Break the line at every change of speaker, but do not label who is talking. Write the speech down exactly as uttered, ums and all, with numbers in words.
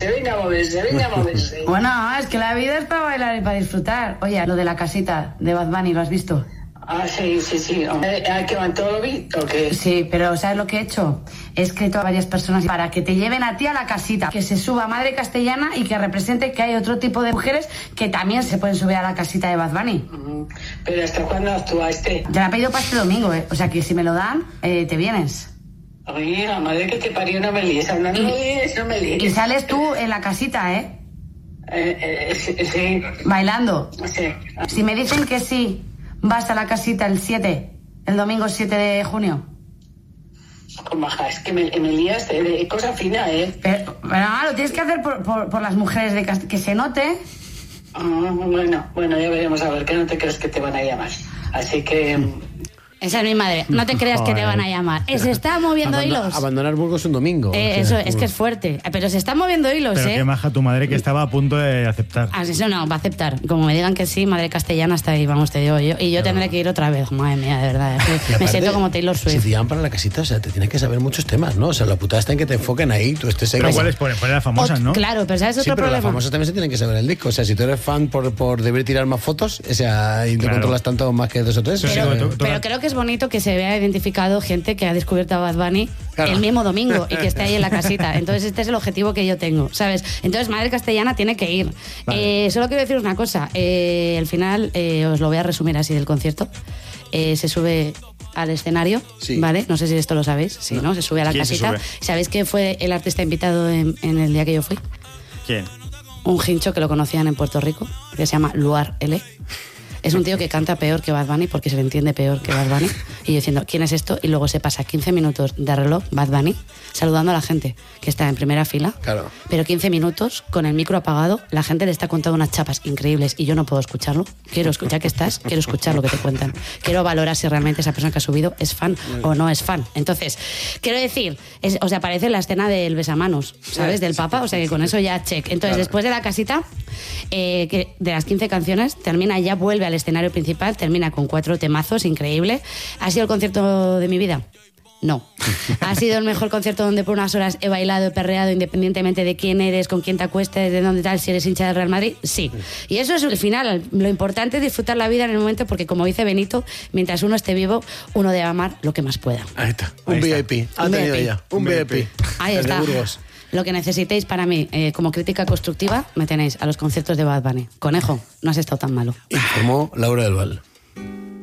moverse, venga a moverse, venga a moverse.
Bueno, es que la vida es para bailar y para disfrutar. Oye, lo de la casita de Bad Bunny, ¿lo has visto?
Ah, sí, sí, sí. ¿Hay que van todo bien o qué?
Sí, pero ¿sabes lo que he hecho? He escrito a varias personas para que te lleven a ti a la casita, que se suba Madre Castellana y que represente que hay otro tipo de mujeres que también se pueden subir a la casita de Bad Bunny.
Uh-huh. Pero ¿hasta cuándo actúa este?
Te la he pedido para este domingo, ¿eh? O sea que si me lo dan, eh, te vienes.
Oye, la madre que te parió, no me líes, no me líes, no me líes.
Y sales tú en la casita, ¿eh?
Eh, eh sí, sí.
Bailando.
Sí.
Si me dicen que sí, vas a la casita el siete, el domingo siete de junio.
Con baja, es que me, me lías de, de cosa fina, ¿eh?
Pero, pero ah, lo tienes que hacer por, por, por las mujeres de Cast- que se note.
Uh, bueno, bueno, ya veremos a ver, que no te crees que te van a llamar. Así que...
Esa es mi madre. No te creas que te van a llamar. Eh, se está moviendo
Abandona,
hilos.
Abandonar Burgos un domingo.
Eh,
o sea,
eso,
Burgos.
es que es fuerte. Pero se están moviendo hilos,
Pero
¿eh?
qué maja tu madre que estaba a punto de aceptar.
Ah, eso no, va a aceptar. Como me digan que sí, Madre Castellana está ahí, vamos, te digo yo. Y yo tendré que ir otra vez. Madre mía, de verdad. Es que
Y
me
aparte,
siento como Taylor Swift.
Si te llaman para la casita, o sea, te tienes que saber muchos temas, ¿no? O sea, la putada está en que te enfoquen ahí, tú estés ahí.
Pero
como-
¿cuáles ponen? Ponen las famosas,
Ot-
¿no?
Claro, pero ¿sabes
Sí,
otro
pero las
problema?
famosas también se tienen que saber el disco. O sea, si tú eres fan por, por deber tirar más fotos, o sea, y te
Claro.
controlas tanto más que dos o tres.
Sí,
o
sí,
sea,
tú- tú-
Pero creo que es bonito que se vea identificado gente que ha descubierto a Bad Bunny
Claro.
el mismo domingo y que esté ahí en la casita. Entonces este es el objetivo que yo tengo, ¿sabes? Entonces Madre Castellana tiene que ir.
Vale.
Eh, solo quiero deciros una cosa. Eh, al final, eh, os lo voy a resumir así del concierto. Eh, se sube al escenario,
Sí.
¿vale? No sé si esto lo sabéis. Sí, ¿no? Se sube a la
¿Quién se
casita.
sube?
¿Sabéis que fue el artista invitado en, en el día que yo fui?
¿Quién?
Un hincho que lo conocían en Puerto Rico, que se llama Luar L. Es un tío que canta peor que Bad Bunny porque se le entiende peor que Bad Bunny. Y yo diciendo, ¿quién es esto? Y luego se pasa quince minutos de reloj, Bad Bunny, saludando a la gente que está en primera fila.
Claro.
Pero quince minutos con el micro apagado, la gente le está contando unas chapas increíbles y yo no puedo escucharlo. Quiero escuchar que estás, quiero escuchar lo que te cuentan. Quiero valorar si realmente esa persona que ha subido es fan o no es fan. Entonces, quiero decir, es, o sea, aparece la escena del besamanos, ¿sabes? Del Papa, o sea que con eso ya check. Entonces,
Claro.
después de la casita, eh, que de las quince canciones, termina, ya vuelve al escenario principal, termina con cuatro temazos, increíble. ¿Ha sido el concierto de mi vida? No. ¿Ha sido el mejor concierto donde por unas horas he bailado, he perreado, independientemente de quién eres, con quién te acuestes, de dónde tal, si eres hincha del Real Madrid? Sí. Y eso es el final. Lo importante es disfrutar la vida en el momento, porque como dice Benito, mientras uno esté vivo, uno debe amar lo que más pueda.
Ahí está. Un
Ahí
V
está.
I P. Ha
Un
tenido
V I P.
ya. Un V I P.
Ahí
El de
está.
Burgos.
Lo que necesitéis para mí, eh, como crítica constructiva, me tenéis a los conciertos de Bad Bunny. Conejo, no has estado tan malo.
Informó Laura del Val.